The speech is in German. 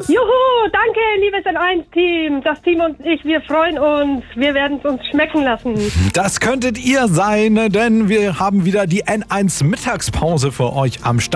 Juhu, danke, liebes N1-Team. Das Team und ich, wir freuen uns. Wir werden es uns schmecken lassen. Das könntet ihr sein, denn wir haben wieder die N1 Mittagspause für euch am Start.